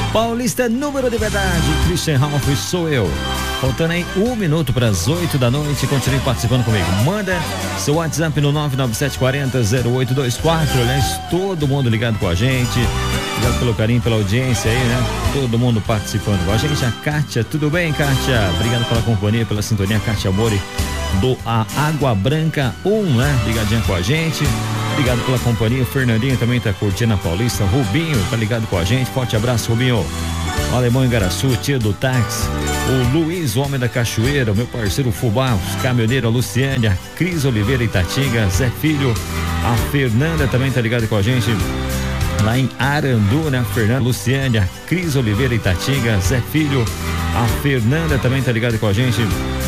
Paulista, número de verdade, Christian Ralph, sou eu. Faltando aí 1 minuto para as 8 da noite, continue participando comigo. Manda seu WhatsApp no 997400824. Aliás, todo mundo ligado com a gente. Obrigado pelo carinho, pela audiência aí, né? Todo mundo participando com a gente. A Kátia, tudo bem, Kátia? Obrigado pela companhia, pela sintonia. Kátia Mori do A Água Branca 1, né? Ligadinha com a gente. Obrigado pela companhia. O Fernandinho também tá curtindo a Paulista. Rubinho tá ligado com a gente. Forte abraço, Rubinho. O Alemão Igaraçu, tia do táxi. O Luiz, o homem da Cachoeira. O meu parceiro Fubá, os caminhoneiros, a Luciane, a Cris Oliveira Itatinga, Zé Filho. A Fernanda também tá ligado com a gente lá em Arandu, né? Fernanda, Luciane, a Cris Oliveira Itatinga, Zé Filho. A Fernanda também tá ligado com a gente